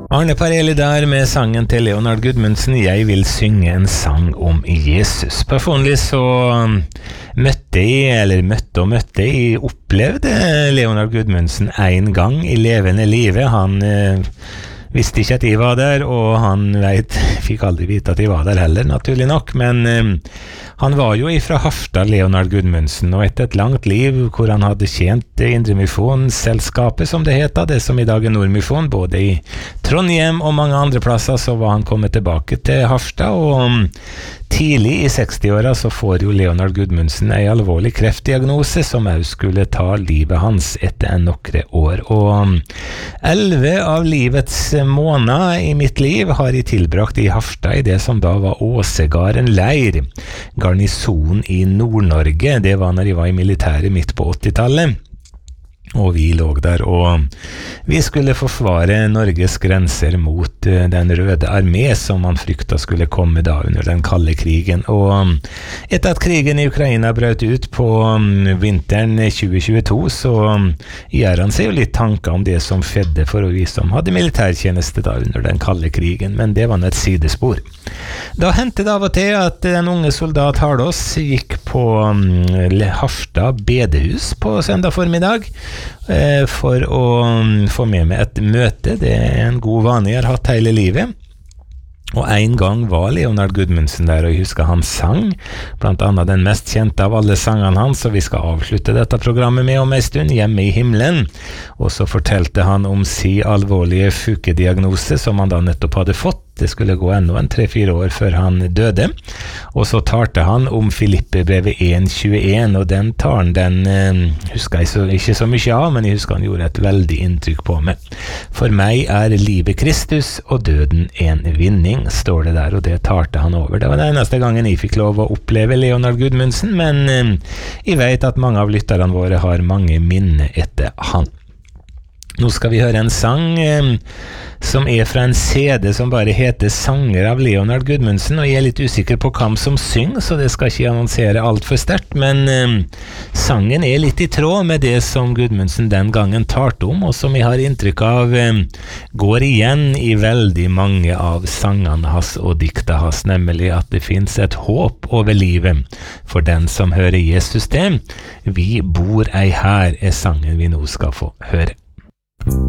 Arne Pareli der med sangen til Leonard Gudmundsen, Jeg vil synge en sang om Jesus. Personlig så møtte jeg, opplevde Leonard Gudmundsen en gang i levende livet. Han visste ikke at jeg var der, og han fikk aldri vite at jeg var der heller, naturlig nok, men han var jo ifra Harstad, Leonard Gudmundsen, og etter et langt liv hvor han hadde tjent Indremisjonsselskapet, som det heter, det som i dag Nordmisjon, både i Trondheim og mange andre plasser, så var han kommet tilbake til Harstad, og tidlig i 60-åra så får jo Leonard Gudmundsen en alvorlig kreftdiagnose som også skulle ta livet hans etter nokre år, og 11 av livets måneder i mitt liv har jeg tilbrakt i Harstad i det som da var Åsegarden leir, garnison i Nord-Norge. Det var når jeg var i militæret midt på 80-tallet. Og vi lå der, og vi skulle forsvare Norges grenser mot den røde armé, som man frykta skulle komme da under den kalde krigen. Og etter at krigen i Ukraina brøt ut på vinteren 2022, så gjør han seg jo litt tanker om det som skjedde for vi som hadde militærtjeneste da under den kalde krigen, men det var et sidespor. Da hendte det av og til at den unge soldat Hardås gikk på Harstad bedehus på søndag formiddag, for å få med meg et møte. Det en god vane jeg har hatt hele livet. Og en gang var Leonard Gudmundsen der, og jeg husker han sang, blant annet den mest kjente av alle sangene hans, og vi skal avslutte dette programmet med om en stund, Hjemme i himmelen. Og så fortalte han om sin alvorlige fukediagnose, som han da nettopp hadde fått. Det skulle gå enda 3-4 år før han døde, og så talte han om Filippebrevet 1:21, og den talen, den husker jeg ikke så mye av, men jeg husker han gjorde et veldig inntrykk på meg. For meg livet Kristus, og døden en vinning, står det der, og det talte han over. Det var den eneste gangen jeg fikk lov å oppleve Leonard Gudmundsen, men jeg vet at mange av lytterne våre har mange minner etter han. Nå skal vi høre en sang som fra en CD som bare heter Sanger av Leonard Gudmundsen, og jeg litt usikker på hvem som synger, så det skal ikke annonsere alt for sterkt, men sangen litt i tråd med det som Gudmundsen den gangen talte om, og som jeg har inntrykk av går igjen i veldig mange av sangene hans og dikta hans, nemlig at det finnes et håp over livet for den som hører Jesus det. Vi bor ei her sangen vi nå skal få høre.